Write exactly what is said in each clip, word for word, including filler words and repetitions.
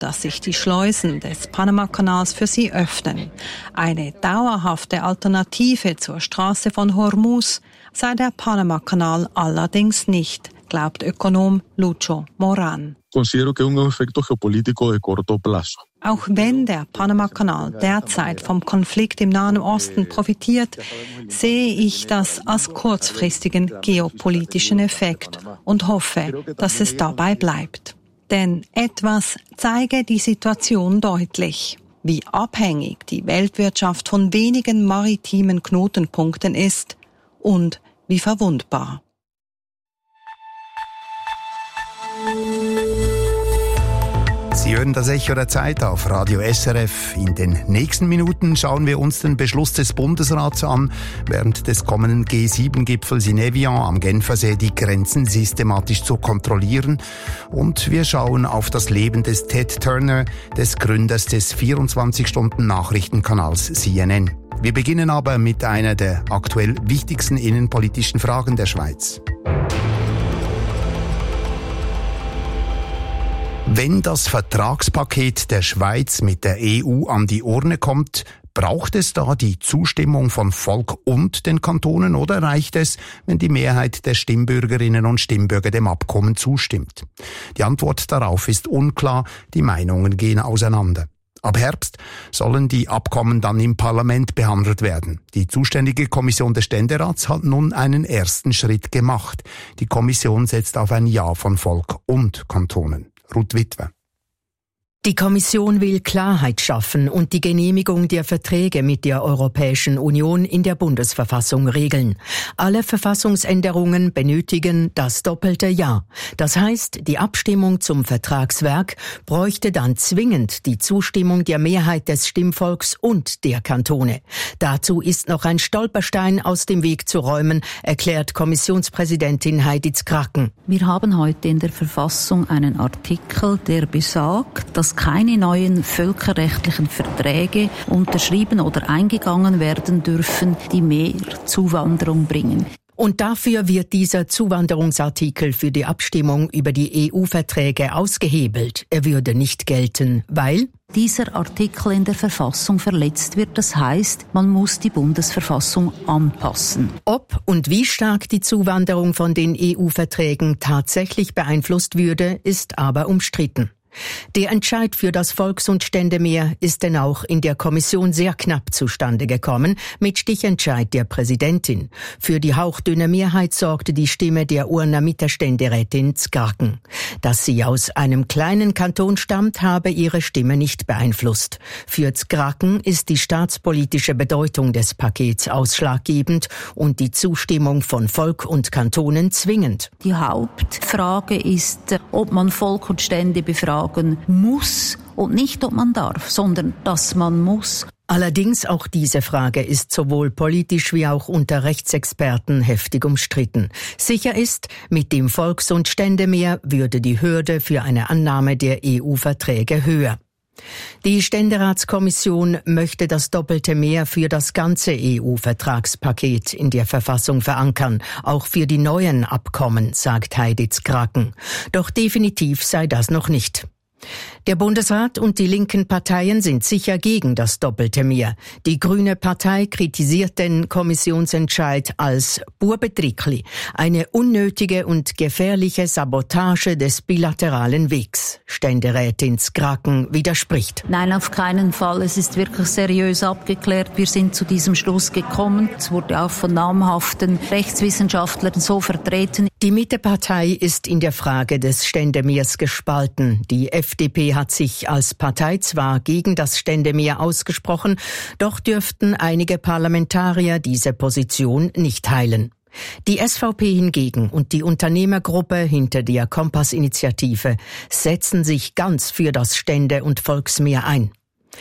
dass sich die Schleusen des Panamakanals für sie öffnen. Eine dauerhafte Alternative zur Straße von Hormuz sei der Panamakanal allerdings nicht, glaubt Ökonom Lucho Moran. Considero que es un efecto geopolítico de corto plazo. Auch wenn der Panamakanal derzeit vom Konflikt im Nahen Osten profitiert, sehe ich das als kurzfristigen geopolitischen Effekt und hoffe, dass es dabei bleibt. Denn etwas zeige die Situation deutlich, wie abhängig die Weltwirtschaft von wenigen maritimen Knotenpunkten ist und wie verwundbar. Sie hören das Echo der Zeit auf Radio S R F. In den nächsten Minuten schauen wir uns den Beschluss des Bundesrats an, während des kommenden G sieben Gipfels in Evian am Genfersee die Grenzen systematisch zu kontrollieren. Und wir schauen auf das Leben des Ted Turner, des Gründers des vierundzwanzig-Stunden-Nachrichtenkanals C N N. Wir beginnen aber mit einer der aktuell wichtigsten innenpolitischen Fragen der Schweiz. Wenn das Vertragspaket der Schweiz mit der E U an die Urne kommt, braucht es da die Zustimmung von Volk und den Kantonen oder reicht es, wenn die Mehrheit der Stimmbürgerinnen und Stimmbürger dem Abkommen zustimmt? Die Antwort darauf ist unklar, die Meinungen gehen auseinander. Ab Herbst sollen die Abkommen dann im Parlament behandelt werden. Die zuständige Kommission des Ständerats hat nun einen ersten Schritt gemacht. Die Kommission setzt auf ein Ja von Volk und Kantonen. Ruth Witwer. Die Kommission will Klarheit schaffen und die Genehmigung der Verträge mit der Europäischen Union in der Bundesverfassung regeln. Alle Verfassungsänderungen benötigen das doppelte Ja. Das heißt, die Abstimmung zum Vertragswerk bräuchte dann zwingend die Zustimmung der Mehrheit des Stimmvolks und der Kantone. Dazu ist noch ein Stolperstein aus dem Weg zu räumen, erklärt Kommissionspräsidentin Heidi Zkraken. Wir haben heute in der Verfassung einen Artikel, der besagt, dass keine neuen völkerrechtlichen Verträge unterschrieben oder eingegangen werden dürfen, die mehr Zuwanderung bringen. Und dafür wird dieser Zuwanderungsartikel für die Abstimmung über die E U-Verträge ausgehebelt. Er würde nicht gelten, weil dieser Artikel in der Verfassung verletzt wird. Das heißt, man muss die Bundesverfassung anpassen. Ob und wie stark die Zuwanderung von den E U-Verträgen tatsächlich beeinflusst würde, ist aber umstritten. Der Entscheid für das Volks- und Ständemeer ist denn auch in der Kommission sehr knapp zustande gekommen, mit Stichentscheid der Präsidentin. Für die hauchdünne Mehrheit sorgte die Stimme der Urner Mittelständerätin Zkraken. Dass sie aus einem kleinen Kanton stammt, habe ihre Stimme nicht beeinflusst. Für Zkraken ist die staatspolitische Bedeutung des Pakets ausschlaggebend und die Zustimmung von Volk und Kantonen zwingend. Die Hauptfrage ist, ob man Volk und Stände befragt muss und nicht, ob man darf, sondern dass man muss. Allerdings auch diese Frage ist sowohl politisch wie auch unter Rechtsexperten heftig umstritten. Sicher ist, mit dem Volks- und Ständemeer würde die Hürde für eine Annahme der E U-Verträge höher. Die Ständeratskommission möchte das doppelte Mehr für das ganze E U-Vertragspaket in der Verfassung verankern, auch für die neuen Abkommen, sagt Heidi Zkraken. Doch definitiv sei das noch nicht. Der Bundesrat und die linken Parteien sind sicher gegen das doppelte Mehr. Die Grüne Partei kritisiert den Kommissionsentscheid als Burbetrickli, eine unnötige und gefährliche Sabotage des bilateralen Wegs. Ständerätin Zkraken widerspricht. Nein, auf keinen Fall. Es ist wirklich seriös abgeklärt. Wir sind zu diesem Schluss gekommen. Es wurde auch von namhaften Rechtswissenschaftlern so vertreten. Die Mittepartei ist in der Frage des Ständemeers gespalten. Die F D P hat sich als Partei zwar gegen das Ständemeer ausgesprochen, doch dürften einige Parlamentarier diese Position nicht teilen. Die S V P hingegen und die Unternehmergruppe hinter der Kompass-Initiative setzen sich ganz für das Stände- und Volksmeer ein.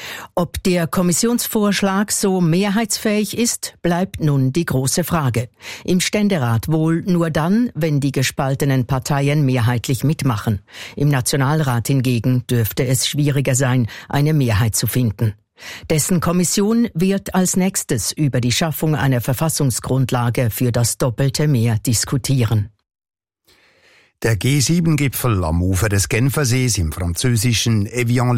Ob der Kommissionsvorschlag so mehrheitsfähig ist, bleibt nun die große Frage. Im Ständerat wohl nur dann, wenn die gespaltenen Parteien mehrheitlich mitmachen. Im Nationalrat hingegen dürfte es schwieriger sein, eine Mehrheit zu finden. Dessen Kommission wird als nächstes über die Schaffung einer Verfassungsgrundlage für das doppelte Meer diskutieren. Der G sieben Gipfel am Ufer des Genfersees im französischen Evian